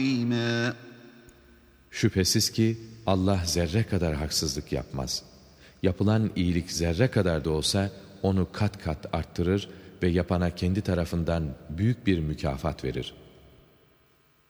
Şüphesiz ki Allah zerre kadar haksızlık yapmaz. Yapılan iyilik zerre kadar da olsa onu kat kat arttırır ve yapana kendi tarafından büyük bir mükafat verir.